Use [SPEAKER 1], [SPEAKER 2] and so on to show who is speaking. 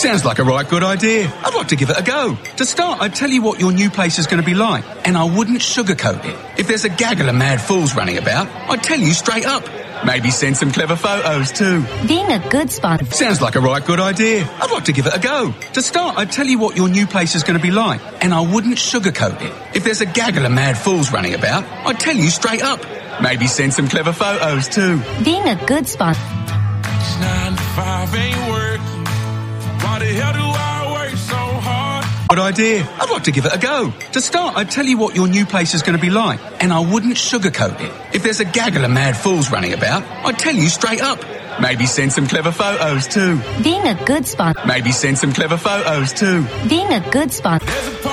[SPEAKER 1] Sounds like a right good idea. I'd like to give it a go. To start, I'd tell you what your new place is going to be like, and I wouldn't sugarcoat it. If there's a gaggle of mad fools running about, I'd tell you straight up. Maybe send some clever photos too.
[SPEAKER 2] Being a good sponsor.
[SPEAKER 1] Sounds like a right good idea. I'd like to give it a go. To start, I'd tell you what your new place is going to be like, and I wouldn't sugarcoat it. If there's a gaggle of mad fools running about, I'd tell you straight up. Maybe send some clever photos too.
[SPEAKER 2] Being a good sponsor.
[SPEAKER 3] 9 to 5 ain't working. Why the hell do I work so hard?
[SPEAKER 1] Good idea. I'd like to give it a go. To start, I'd tell you what your new place is going to be like, and I wouldn't sugarcoat it. If there's a gaggle of mad fools running about, I'd tell you straight up. Maybe send some clever photos too.
[SPEAKER 2] Being a good sponsor.
[SPEAKER 1] Maybe send some clever photos too.
[SPEAKER 2] Being a good sponsor.
[SPEAKER 3] There's a